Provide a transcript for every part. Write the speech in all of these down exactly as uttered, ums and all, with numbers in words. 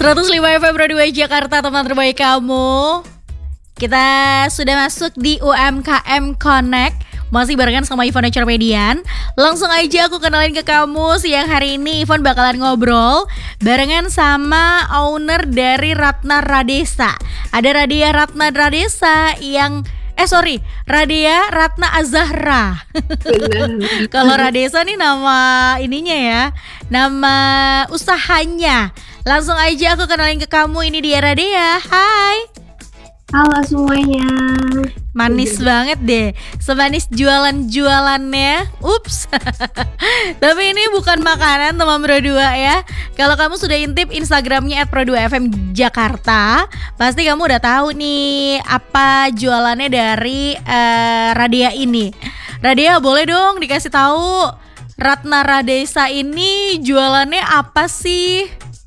seratus lima F M Radio Jakarta, teman terbaik kamu. Kita sudah masuk di U M K M Connect. Masih barengan sama Ivan Cermedian. Langsung aja aku kenalin ke kamu. Siang hari ini Ivan bakalan ngobrol barengan sama owner dari Ratna Radesa. Ada Radia Ratna Radesa yang Eh sorry, Radia Ratna Azahra. Kalau Radesa nih nama ininya ya, nama usahanya. Langsung aja aku kenalin ke kamu, ini dia Radia. Hai. Halo semuanya. Manis Udah. banget deh, semanis jualan-jualannya. Ups. Tapi ini bukan makanan teman Pro dua ya. Kalau kamu sudah intip Instagramnya et pro dua F M Jakarta, pasti kamu udah tahu nih apa jualannya dari uh, Radia ini. Radia, boleh dong dikasih tahu Ratna Radesa ini jualannya apa sih?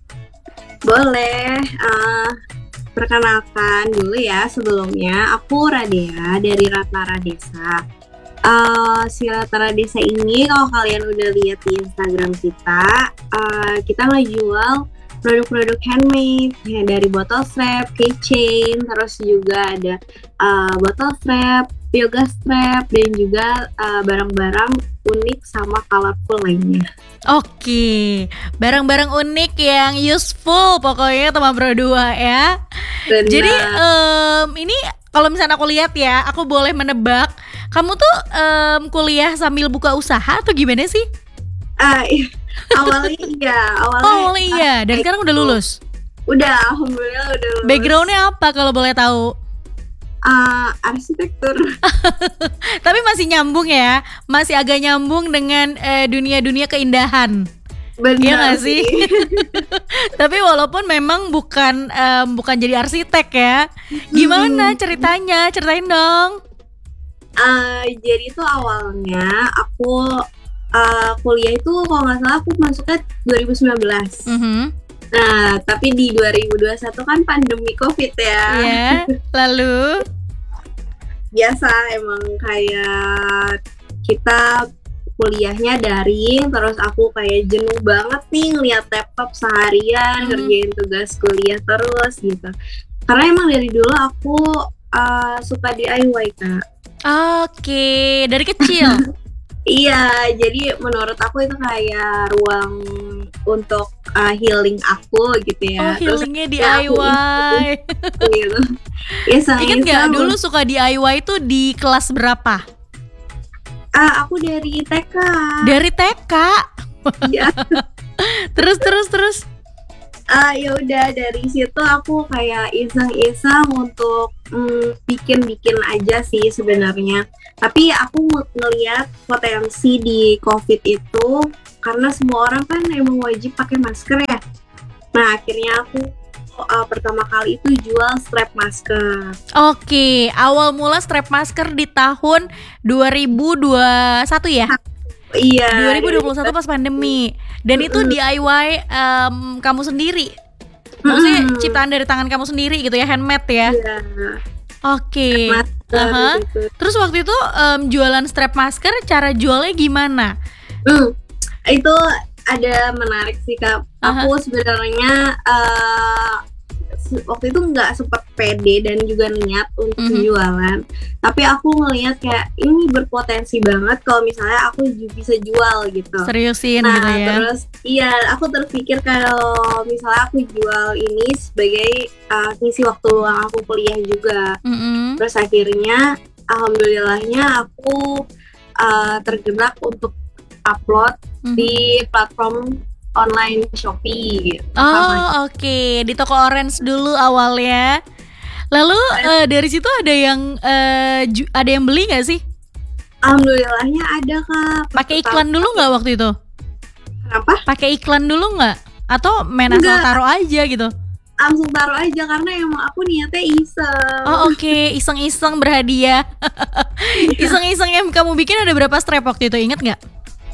Boleh. Uh... Perkenalkan dulu ya, sebelumnya aku Radia dari Ratna Radesa. Uh, si Ratna Radesa ini kalau kalian udah lihat di Instagram kita, uh, kita ngejual produk-produk handmade ya, dari bottle strap, keychain, terus juga ada uh, bottle strap, yoga strap, dan juga uh, barang-barang unik sama colorful lainnya. Oke, barang-barang unik yang useful pokoknya teman Pro dua ya. Benar. Jadi um, ini kalau misalnya aku lihat ya, aku boleh menebak, kamu tuh um, kuliah sambil buka usaha atau gimana sih? Ah, iya. awalnya iya, awalnya. Oh, awalnya iya, dan sekarang udah lulus? Udah, alhamdulillah udah lulus. Backgroundnya apa kalau boleh tahu? Uh, arsitektur. Tapi masih nyambung ya, masih agak nyambung dengan uh, dunia-dunia keindahan. Benar ya gak sih? sih? Tapi walaupun memang bukan um, bukan jadi arsitek ya. Gimana ceritanya? Ceritain dong. Uh, jadi tuh awalnya aku uh, kuliah itu kalau nggak salah aku masuknya dua ribu sembilan belas. Mm-hmm. Nah, tapi di dua ribu dua puluh satu kan pandemi Covid ya. Iya, lalu? Biasa emang kayak kita kuliahnya daring, terus aku kayak jenuh banget nih ngeliat laptop seharian, hmm. ngerjain tugas kuliah terus gitu. Karena emang dari dulu aku uh, suka D I Y, Kak. Oke, dari kecil? Iya, jadi menurut aku itu kayak ruang untuk uh, healing aku gitu ya. Oh, healingnya D I Y. Gitu. Ya, ingat gak dulu suka D I Y itu di kelas berapa? Uh, aku dari T K. Dari T K? Iya. terus terus terus. Uh, ya udah dari situ aku kayak iseng-iseng untuk mm, bikin-bikin aja sih sebenarnya. Tapi aku ngelihat potensi di COVID itu karena semua orang kan emang wajib pakai masker ya. Nah akhirnya aku uh, pertama kali itu jual strap masker. Oke, awal mula strap masker di tahun dua ribu dua puluh satu ya? Iya. dua ribu dua puluh satu pas pandemi. Dan itu D I Y um, kamu sendiri? Maksudnya mm-hmm. ciptaan dari tangan kamu sendiri gitu ya, handmade ya? Iya. Oke. Uh-huh. Gitu. Terus waktu itu um, jualan strap masker, cara jualnya gimana? Hmm, itu ada menarik sih Kak. Uh-huh. Aku sebenarnya uh, waktu itu nggak sempat pede dan juga niat untuk mm-hmm. jualan, tapi aku ngelihat kayak ini berpotensi banget kalau misalnya aku bisa jual gitu. Seriusin nah, gitu ya? Terus iya, aku terpikir kalau misalnya aku jual ini sebagai uh, ngisi waktu luang aku kuliah juga. Mm-hmm. Terus akhirnya alhamdulillahnya aku uh, tergerak untuk upload mm-hmm. di platform online Shopee. Oh oke, okay. Di toko Orange dulu awalnya. Lalu uh, dari situ ada yang uh, ju- ada yang beli nggak sih? Alhamdulillahnya ada Kak. Pakai iklan dulu nggak waktu itu? Kenapa? Pakai iklan dulu nggak? Atau main asal taruh aja gitu? Langsung taruh aja karena emang aku niatnya iseng. Oh oke, okay. Iseng-iseng berhadiah. Iseng-iseng yang kamu bikin ada berapa strap waktu itu, inget nggak?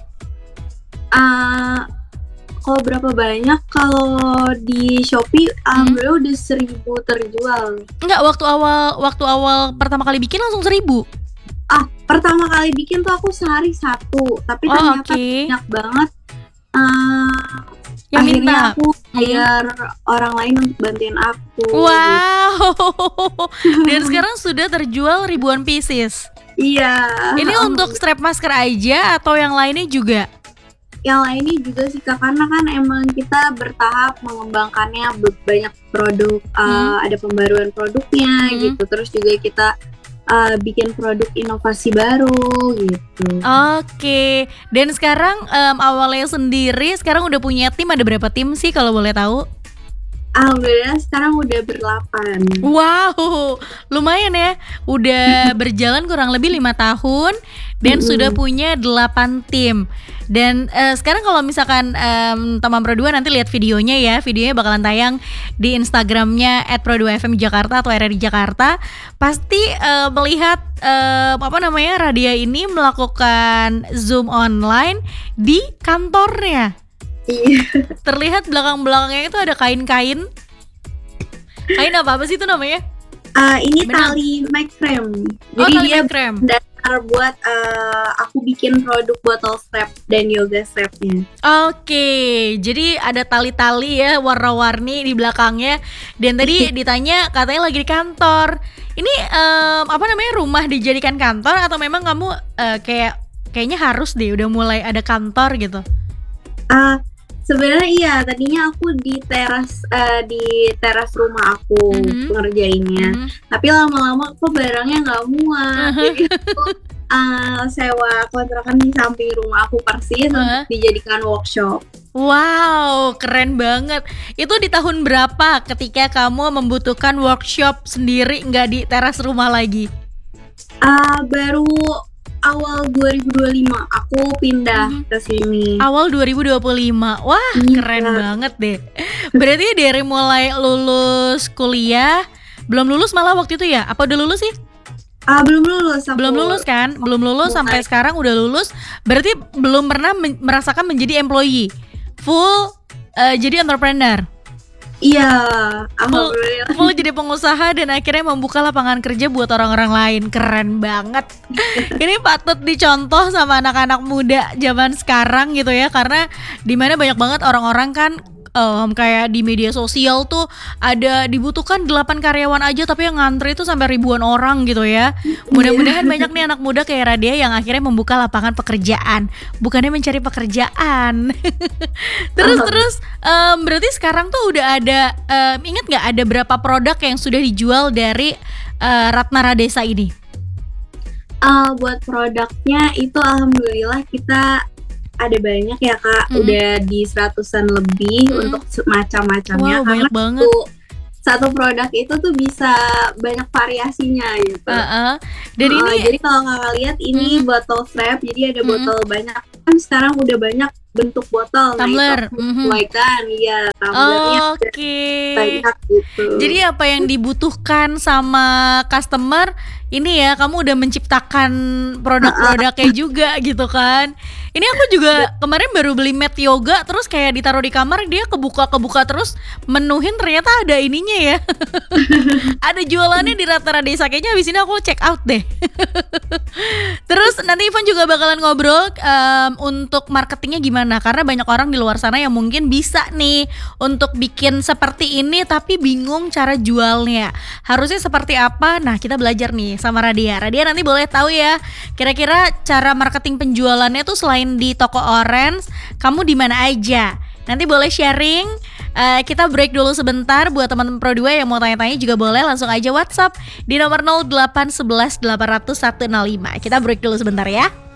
Uh, Kalau berapa banyak, kalau di Shopee alhamdulillah hmm. udah seribu terjual. Enggak, waktu awal waktu awal pertama kali bikin langsung seribu? Ah, pertama kali bikin tuh aku sehari satu, tapi oh, ternyata okay. banyak banget. Uh, Yang akhirnya minta. aku Mhm. hire orang lain untuk bantuin aku. Wow. Dan sekarang sudah terjual ribuan pieces. Iya. Ini untuk strap masker aja atau yang lainnya juga? Yang lainnya juga sih Kak, karena kan emang kita bertahap mengembangkannya be- banyak produk, uh, Hmm. ada pembaruan produknya Hmm. gitu. Terus juga kita uh, bikin produk inovasi baru gitu. Oke. Dan sekarang em, awalnya sendiri, sekarang udah punya tim, ada berapa tim sih kalau boleh tahu? Alhamdulillah sekarang udah berdelapan. Wow, lumayan ya. Udah berjalan kurang lebih lima tahun dan Mm-mm. sudah punya delapan tim. Dan eh, sekarang kalau misalkan em, teman Pro dua nanti lihat videonya ya, videonya bakalan tayang di Instagramnya at pro dua f m Jakarta atau R R I Jakarta. Pasti eh, melihat eh, apa namanya Radia ini melakukan Zoom online di kantornya. Iya. Terlihat belakang-belakangnya itu ada kain-kain. Kain apa apa sih itu namanya? Uh, ini Benang. tali mic frame. Oh, Jadi tali dia krem. dasar buat uh, aku bikin produk bottle strap dan yoga strapnya. Oke, jadi ada tali-tali ya warna-warni di belakangnya. Dan tadi ditanya katanya lagi di kantor. Ini em, apa namanya rumah dijadikan kantor atau memang kamu eh, kayak kayaknya harus deh udah mulai ada kantor gitu? Ah, sebenarnya iya, tadinya aku di teras eh, di teras rumah aku Mhm. ngerjainnya. Mhm. Tapi lama-lama kok barangnya nggak muat. Jadi aku eh, sewa kontrakan di samping rumah aku persis Uh-huh. untuk dijadikan workshop. Wow, keren banget. Itu di tahun berapa ketika kamu membutuhkan workshop sendiri nggak di teras rumah lagi? Ah, baru awal dua ribu dua puluh lima aku pindah Mhm. ke sini. Awal dua ribu dua puluh lima. Wah, Iya. keren banget deh. Berarti dari mulai lulus kuliah, belum lulus malah waktu itu ya? Apa udah lulus sih? Ah, belum lulus aku. Belum lulus kan? Belum lulus Mulai. sampai sekarang udah lulus. Berarti belum pernah men- merasakan menjadi employee. Full eh, jadi entrepreneur. Iya, alhamdulillah. Full jadi pengusaha dan akhirnya membuka lapangan kerja buat orang-orang lain. Keren banget. Ini patut dicontoh sama anak-anak muda zaman sekarang gitu ya, karena dimana banyak banget orang-orang kan em, kayak di media sosial tuh ada dibutuhkan delapan karyawan aja tapi yang ngantri itu sampai ribuan orang gitu ya. Mudah-mudahan banyak nih anak muda kayak Radia yang akhirnya membuka lapangan pekerjaan, bukannya mencari pekerjaan. Terus Oh. terus em, berarti sekarang tuh udah ada em, ingat nggak ada berapa produk yang sudah dijual dari eh, Ratna Radesa ini? Ah, buat produknya itu alhamdulillah kita ada banyak ya Kak, Mhm. udah di seratusan lebih Mhm. untuk se- macam-macamnya. Wow, Karena banyak banget. satu, satu produk itu tuh bisa banyak variasinya gitu. Heeh. Dan Ah, ini jadi kalau kakak lihat ini Mhm. botol strap, jadi ada Mhm. botol banyak. Kan sekarang udah banyak bentuk botol. tumbler. Nah, itu aku Mhm. sesuaikan, iya tumblernya ada Oke. banyak gitu. Jadi apa yang dibutuhkan sama customer ini ya kamu udah menciptakan produk-produknya juga gitu kan. Ini aku juga kemarin baru beli mat yoga terus kayak ditaruh di kamar dia kebuka-kebuka terus menuhin ternyata ada ininya ya. Ada jualannya di Ratna Radesa, kayaknya habis ini aku check out deh. Terus nanti Ivan juga bakalan ngobrol em, untuk marketingnya gimana, karena banyak orang di luar sana yang mungkin bisa nih untuk bikin seperti ini tapi bingung cara jualnya. Harusnya seperti apa? Nah, kita belajar nih sama Radia. Radia nanti boleh tahu ya, kira-kira cara marketing penjualannya tuh selain di toko Orange, kamu di mana aja? Nanti boleh sharing. Eh, kita break dulu sebentar. Buat teman-teman Pro dua yang mau tanya-tanya juga boleh langsung aja WhatsApp di nomor nol delapan satu satu delapan nol nol satu nol lima. Kita break dulu sebentar ya.